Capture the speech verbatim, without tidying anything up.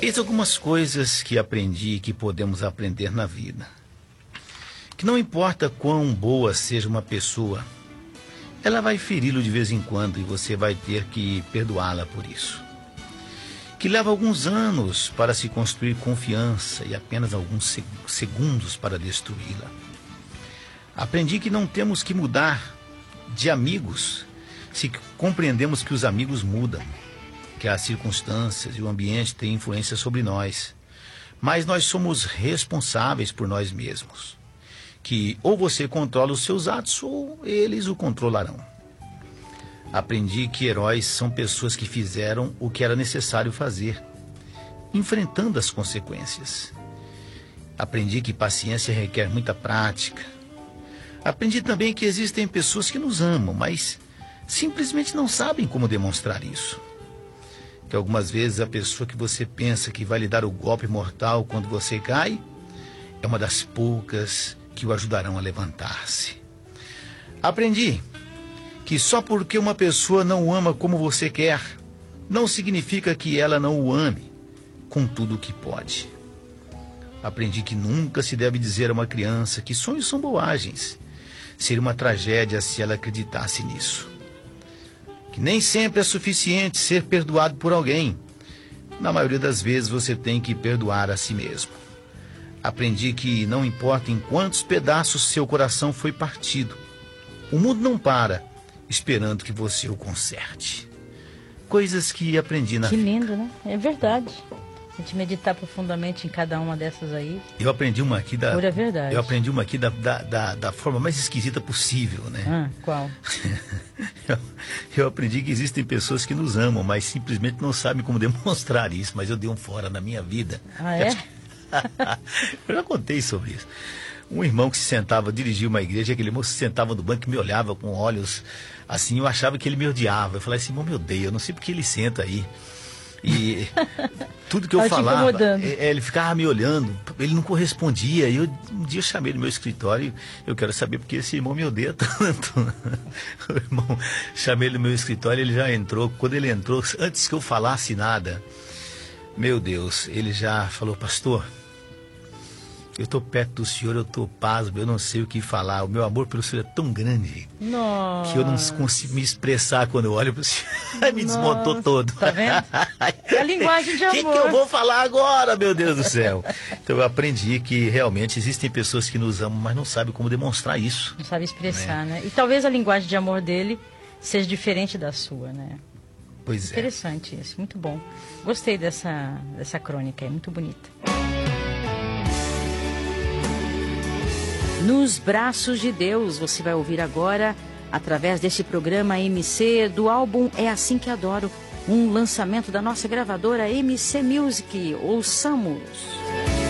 Eis algumas coisas que aprendi e que podemos aprender na vida. Que não importa quão boa seja uma pessoa, ela vai feri-lo de vez em quando e você vai ter que perdoá-la por isso. Que leva alguns anos para se construir confiança e apenas alguns segundos para destruí-la. Aprendi que não temos que mudar de amigos se compreendemos que os amigos mudam, que as circunstâncias e o ambiente têm influência sobre nós, mas nós somos responsáveis por nós mesmos. Que ou você controla os seus atos ou eles o controlarão. Aprendi que heróis são pessoas que fizeram o que era necessário fazer, enfrentando as consequências. Aprendi que paciência requer muita prática. Aprendi também que existem pessoas que nos amam, mas simplesmente não sabem como demonstrar isso. Que algumas vezes a pessoa que você pensa que vai lhe dar o golpe mortal quando você cai, é uma das poucas que o ajudarão a levantar-se. Aprendi que só porque uma pessoa não o ama como você quer, não significa que ela não o ame com tudo o que pode. Aprendi que nunca se deve dizer a uma criança que sonhos são bobagens. Seria uma tragédia se ela acreditasse nisso. Que nem sempre é suficiente ser perdoado por alguém. Na maioria das vezes você tem que perdoar a si mesmo. Aprendi que não importa em quantos pedaços seu coração foi partido, o mundo não para esperando que você o conserte. Coisas que aprendi na vida. Que lindo, né? É verdade. A gente meditar profundamente em cada uma dessas aí. Eu aprendi uma aqui da... Pura verdade. Eu aprendi uma aqui da, da, da, da forma mais esquisita possível, né? Ah, qual? eu, eu aprendi que existem pessoas que nos amam, mas simplesmente não sabem como demonstrar isso. Mas eu dei um fora na minha vida. Ah, é? Eu já contei sobre isso. Um irmão que se sentava, dirigia uma igreja, aquele moço se sentava no banco e me olhava com olhos assim, eu achava que ele me odiava. Eu falei assim, irmão, me odeia, eu não sei porque ele senta aí. E tudo que eu falava, é, ele ficava me olhando, ele não correspondia. E eu, um dia eu chamei ele no meu escritório, eu quero saber porque esse irmão me odeia tanto. O irmão, chamei ele no meu escritório, ele já entrou. Quando ele entrou, antes que eu falasse nada, meu Deus, ele já falou, pastor, eu estou perto do senhor, eu estou pasmo, eu não sei o que falar. O meu amor pelo senhor é tão grande Nossa. que eu não consigo me expressar quando eu olho para o senhor. Me desmontou Nossa. todo. Tá vendo? É a linguagem de amor. O que, que eu vou falar agora, meu Deus do céu? Então eu aprendi que realmente existem pessoas que nos amam, mas não sabem como demonstrar isso. Não sabe expressar, né? né? E talvez a linguagem de amor dele seja diferente da sua, né? Pois é. Interessante isso, muito bom. Gostei dessa, dessa crônica, é muito bonita. Nos Braços de Deus, você vai ouvir agora, através desse programa M C, do álbum É Assim Que Adoro, um lançamento da nossa gravadora M C Music. Ouçamos!